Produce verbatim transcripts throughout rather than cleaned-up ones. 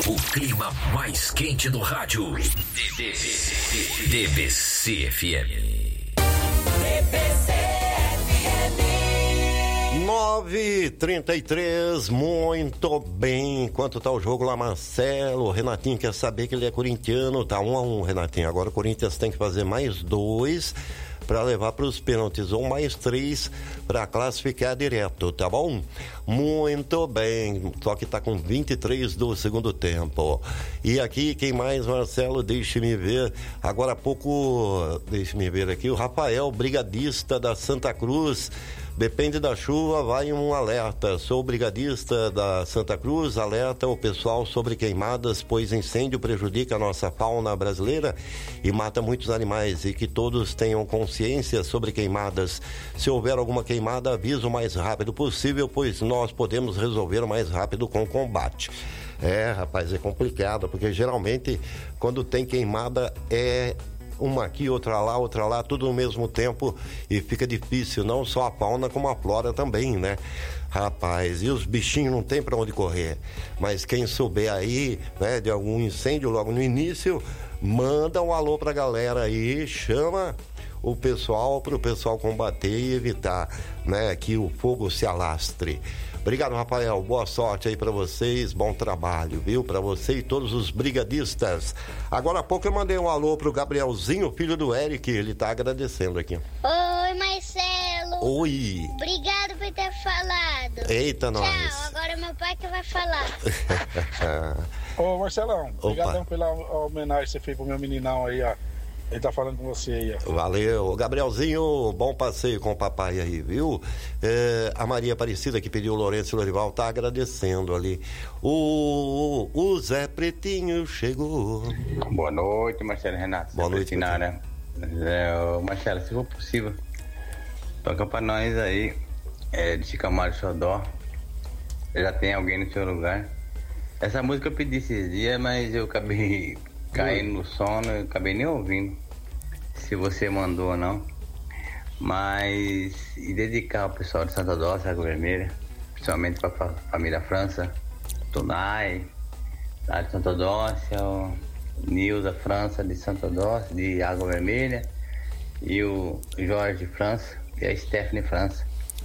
O clima mais quente do rádio. D B C F M. D B C F M. nove e trinta e três, muito bem. Enquanto tá o jogo lá, Marcelo, o Renatinho quer saber que ele é corintiano. Tá um a um, Renatinho. Agora o Corinthians tem que fazer mais dois para levar para os pênaltis, ou mais três para classificar direto, tá bom? Muito bem, só que tá com vinte e três do segundo tempo. E aqui, quem mais, Marcelo? Deixe-me ver. Agora há pouco, deixe-me ver aqui, o Rafael, brigadista da Santa Cruz. Depende da chuva, vai um alerta. Sou brigadista da Santa Cruz, alerta o pessoal sobre queimadas, pois incêndio prejudica a nossa fauna brasileira e mata muitos animais, e que todos tenham consciência sobre queimadas. Se houver alguma queimada, avisa o mais rápido possível, pois nós podemos resolver mais rápido com o combate. É, rapaz, é complicado, porque geralmente quando tem queimada é uma aqui, outra lá, outra lá, tudo no mesmo tempo, e fica difícil, não só a fauna como a flora também, né? Rapaz, e os bichinhos não tem pra onde correr, mas quem souber aí, né, de algum incêndio logo no início, manda um alô pra galera aí, chama o pessoal pro pessoal combater e evitar, né, que o fogo se alastre. Obrigado, Rafael, boa sorte aí pra vocês, bom trabalho, viu? Pra você e todos os brigadistas. Agora há pouco eu mandei um alô pro Gabrielzinho, filho do Eric, ele tá agradecendo aqui. Oi, Marcelo. Oi. Obrigado por ter falado. Eita, nós. Tchau, agora meu pai que vai falar. Ô, Marcelão, obrigadão pela homenagem que você fez pro meu meninão aí, ó. Ele tá falando com você aí, ó. Valeu, Gabrielzinho, bom passeio com o papai aí, viu? É, a Maria Aparecida, que pediu o Lourenço Lorival, tá agradecendo ali. O, o Zé Pretinho chegou. Boa noite, Marcelo Renato. Boa noite, né? É, Marcelo, se for possível, toca pra nós aí, é, de Chicamaro Xodó. Já tem alguém no seu lugar. Essa música eu pedi esses dias, mas eu acabei caindo no sono, eu acabei nem ouvindo se você mandou ou não. Mas e dedicar ao pessoal de Santa Dóce, Água Vermelha, principalmente para a família França, Tonai, lá de Santa Dóce, o Nilza França de Santa Dóce, de Água Vermelha, e o Jorge França e a Stephanie França,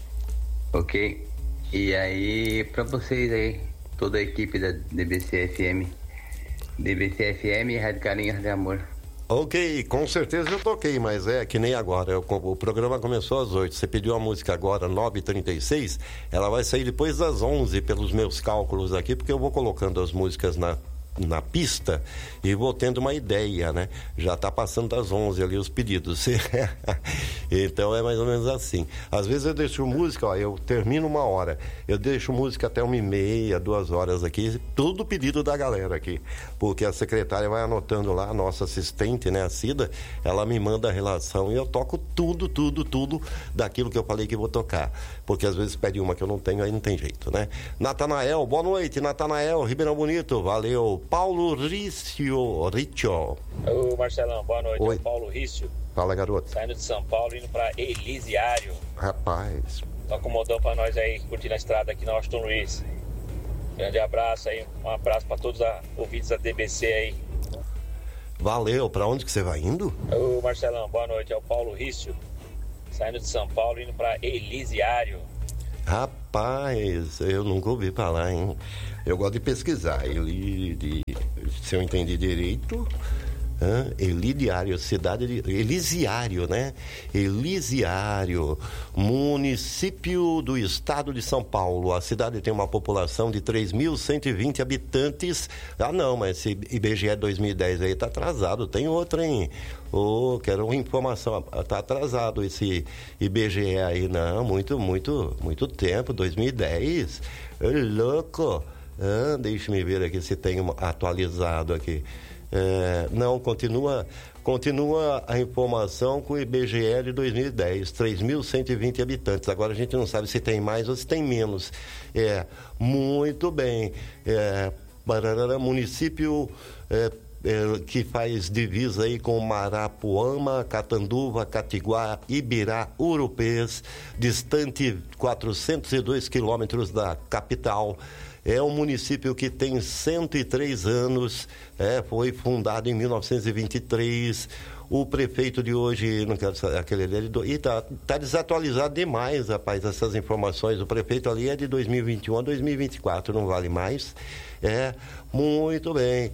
ok? E aí, para vocês aí, toda a equipe da D B C F M, D B C F M e Rádio Carinhos de Amor. Ok, com certeza eu toquei, mas é que nem agora. Eu, o programa começou às oito. Você pediu a música agora, nove e trinta e seis. Ela vai sair depois das onze, pelos meus cálculos aqui, porque eu vou colocando as músicas na, na pista e vou tendo uma ideia, né? Já tá passando das onze ali os pedidos. Então é mais ou menos assim. Às vezes eu deixo música, ó, eu termino uma hora, eu deixo música até uma e meia, duas horas aqui, tudo pedido da galera aqui, porque a secretária vai anotando lá, a nossa assistente, né, a Cida, ela me manda a relação e eu toco tudo, tudo, tudo daquilo que eu falei que vou tocar, porque às vezes pede uma que eu não tenho, aí não tem jeito, né? Natanael, boa noite, Natanael, Ribeirão Bonito, valeu. Paulo Rício, Rício. Ô Marcelão, boa noite, Oi. É o Paulo Rício. Fala, garoto. Saindo de São Paulo, indo pra Elisiário. Rapaz. Toca um modão pra nós aí, curtindo a estrada aqui na Austin Luiz. Grande abraço aí, um abraço pra todos os ouvintes da D B C aí. Valeu, pra onde que você vai indo? Ô Marcelão, boa noite, é o Paulo Rício. Saindo de São Paulo, indo pra Elisiário. Rapaz, eu nunca ouvi falar, hein? Eu gosto de pesquisar. Ele, de, se eu entendi direito, hã? Elidiário, cidade de... Elisiário, né? Elisiário, município do estado de São Paulo. A cidade tem uma população de três mil cento e vinte habitantes. Ah, não, mas esse I B G E dois mil e dez aí tá atrasado. Tem outra, hein? Oh, quero uma informação. Tá atrasado esse I B G E aí, não. Muito, muito, muito tempo. dois mil e dez. Ô, louco. Ah, deixa-me ver aqui se tem uma, atualizado aqui. É, não, continua, continua a informação com o I B G E de dois mil e dez, três mil cento e vinte habitantes. Agora a gente não sabe se tem mais ou se tem menos. É, muito bem. É, Bararara, município é, é, que faz divisa aí com Marapuama, Catanduva, Catiguá, Ibirá, Urupês, distante quatrocentos e dois quilômetros da capital. É um município que tem cento e três anos, é, foi fundado em mil novecentos e vinte e três. O prefeito de hoje, não quero saber, aquele dele, e tá, tá desatualizado demais, rapaz, essas informações. O prefeito ali é de dois mil e vinte e um a dois mil e vinte e quatro, não vale mais. É, muito bem.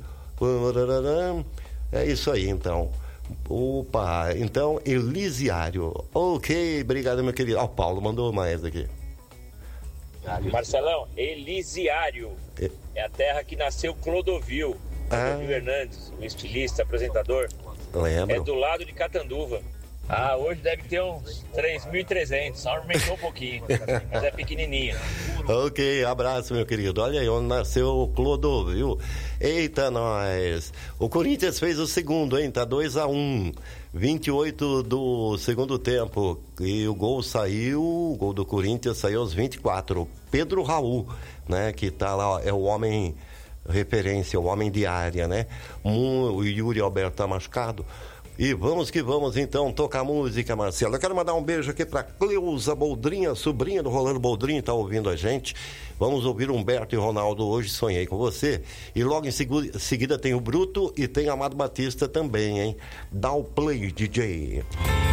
É isso aí, então. Opa, então, Elisiário. Ok, obrigado, meu querido. Ó, o Paulo mandou mais aqui. Marcelão, Elisiário. É, é a terra que nasceu Clodovil. Clodovil ah. Hernandes, o estilista, apresentador. Lembro. É do lado de Catanduva. Ah, hoje deve ter uns três mil e trezentos, só aumentou um pouquinho, mas é pequenininho. Ok, abraço, meu querido. Olha aí onde nasceu o Clodovil. Eita, nós. O Corinthians fez o segundo, hein? Tá dois a um. vinte e oito do segundo tempo. E o gol saiu, o gol do Corinthians saiu aos vinte e quatro. Pedro Raul, né? Que tá lá, ó, é o homem referência, o homem de área, né? O Yuri Alberto tá machucado. E vamos que vamos, então, tocar música, Marcelo. Eu quero mandar um beijo aqui pra Cleusa Boldrinha, sobrinha do Rolando Boldrinha, tá ouvindo a gente. Vamos ouvir Humberto e Ronaldo hoje, Sonhei com Você. E logo em segu- seguida tem o Bruto e tem Amado Batista também, hein? Dá o play, D J.